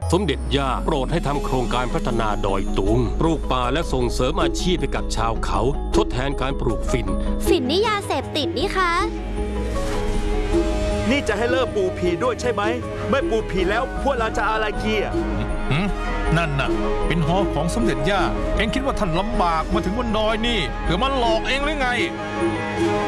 สมเด็จย่าโปรดให้ทำโครงการพัฒนาดอยตุงปลูกป่าและส่งเสริมอาชีพให้กับชาวเขาทดแทนการปลูกฝิ่นนี่ยาเสพติดนี่คะนี่จะให้เลิกปูผีด้วยใช่ไหมไม่ปูผีแล้วพวกเราจะอะไรเกียร์นั่นน่ะเป็นหอของสมเด็จย่าเอ็งคิดว่าท่านลำบากมาถึงบนดอยนี่เผื่อมันหลอกเองหรือไง